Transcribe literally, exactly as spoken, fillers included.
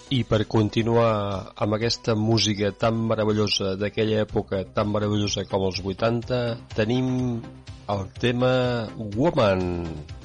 I per continuar amb aquesta música tan meravellosa d'aquella època, tan meravellosa com els vuitanta, tenim el tema Woman.